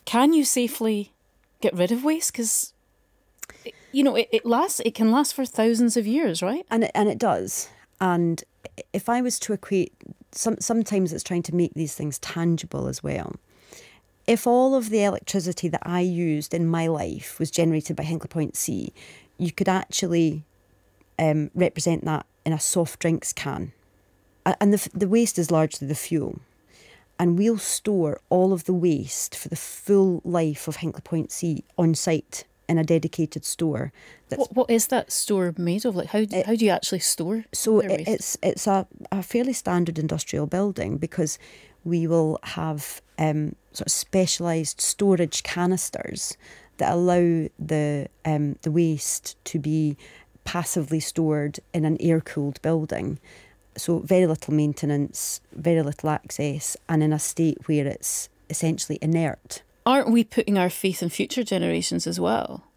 can you safely get rid of waste? Because, it can last for thousands of years, right? And it does. And if I was to equate, sometimes it's trying to make these things tangible as well. If all of the electricity that I used in my life was generated by Hinkley Point C, you could actually represent that in a soft drinks can. And the waste is largely the fuel. And we'll store all of the waste for the full life of Hinkley Point C on site in a dedicated store. What is that store made of? Like, how do you actually store So their waste? it's a fairly standard industrial building, because we will have sort of specialised storage canisters that allow the waste to be passively stored in an air-cooled building. So very little maintenance, very little access, and in a state where it's essentially inert. Aren't we putting our faith in future generations as well?